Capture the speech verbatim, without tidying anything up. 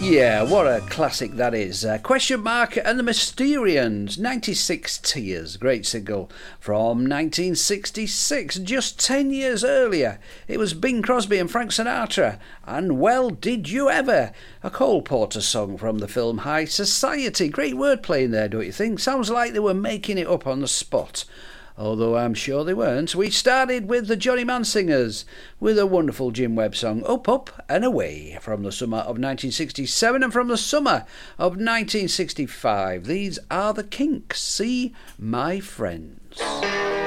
Yeah, what a classic that is. Uh, Question Mark and the Mysterians, ninety-six Tears, great single from nineteen sixty-six, just ten years earlier. It was Bing Crosby and Frank Sinatra, and Well Did You Ever, a Cole Porter song from the film High Society. Great wordplay in there, don't you think? Sounds like they were making it up on the spot. Although I'm sure they weren't. We started with the Johnny Mann Singers with a wonderful Jim Webb song, Up, Up and Away, from the summer of nineteen sixty-seven, and from the summer of nineteen sixty-five. These are the Kinks, See My Friends.